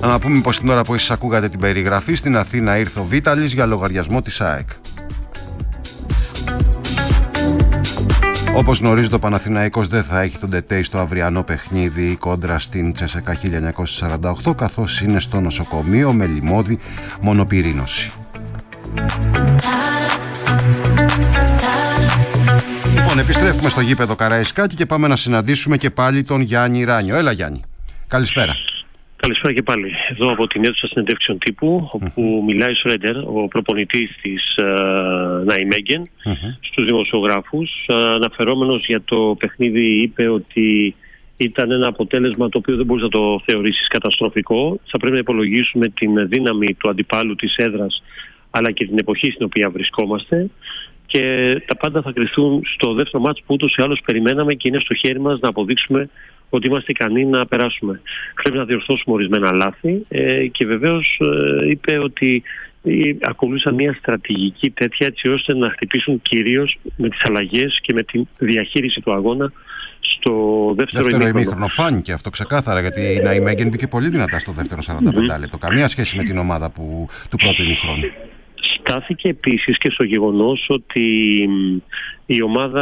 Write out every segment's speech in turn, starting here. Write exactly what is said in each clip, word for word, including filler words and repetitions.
Να πούμε πως την ώρα που εσείς ακούγατε την περιγραφή, στην Αθήνα ήρθε ο Βίταλης για λογαριασμό της ΑΕΚ. Όπως γνωρίζετε, ο Παναθηναϊκός δεν θα έχει τον Τετέι στο αυριανό παιχνίδι κόντρα στην Τσέσσεκα χίλια εννιακόσια σαράντα οκτώ, καθώς είναι στο νοσοκομείο με λιμώδη μονοπυρήνωση. Λοιπόν, επιστρέφουμε στο γήπεδο Καραϊσκάκη και πάμε να συναντήσουμε και πάλι τον Γιάννη Ράνιο. Έλα Γιάννη, καλησπέρα. Καλησπέρα και πάλι. Εδώ από την αίθουσα συνεντεύξεων τύπου, όπου mm-hmm. μιλάει ο Σρέντερ, ο προπονητής της uh, Ναϊμέγγεν, mm-hmm. στους δημοσιογράφους. Uh, αναφερόμενος για το παιχνίδι, είπε ότι ήταν ένα αποτέλεσμα το οποίο δεν μπορείς να το θεωρήσεις καταστροφικό. Θα πρέπει να υπολογίσουμε την δύναμη του αντιπάλου της έδρας, αλλά και την εποχή στην οποία βρισκόμαστε. Και τα πάντα θα κρυθούν στο δεύτερο μάτς που ούτως ή άλλως περιμέναμε και είναι στο χέρι μας να αποδείξουμε ότι είμαστε ικανοί να περάσουμε. Πρέπει να διορθώσουμε ορισμένα λάθη ε, και βεβαίως ε, είπε ότι ε, ακολούθησαν μια στρατηγική τέτοια έτσι ώστε να χτυπήσουν κυρίως με τις αλλαγές και με τη διαχείριση του αγώνα στο δεύτερο, δεύτερο ημίχρονο. Φάνηκε αυτό ξεκάθαρα, γιατί η Ναϊμέγγεν μπήκε πολύ δυνατά στο δεύτερο σαράντα πέντε mm-hmm. λεπτό. Καμία σχέση με την ομάδα που, του πρώτου ημίχρονου. Στάθηκε επίσης και στο γεγονός ότι η ομάδα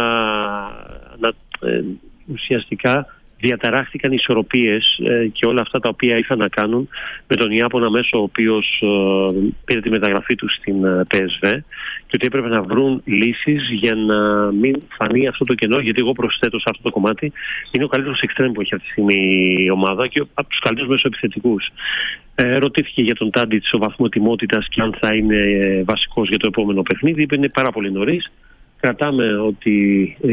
ε, ουσιαστικά διαταράχθηκαν οι ισορροπίες ε, και όλα αυτά τα οποία είχαν να κάνουν με τον Ιάπωνα μέσο, ο οποίος ε, πήρε τη μεταγραφή του στην ε, πι ες βι, και ότι έπρεπε να βρουν λύσεις για να μην φανεί αυτό το κενό, γιατί εγώ προσθέτω σε αυτό το κομμάτι είναι ο καλύτερος εξτρέμ που έχει αυτή τη στιγμή η ομάδα και από τους καλύτερους μεσοεπιθετικούς. Ε, ρωτήθηκε για τον Τάντιτς ο βαθμό τιμότητας και αν θα είναι ε, βασικός για το επόμενο παιχνίδι. Είπε είναι πάρα πολύ νωρίς. Κρατάμε ότι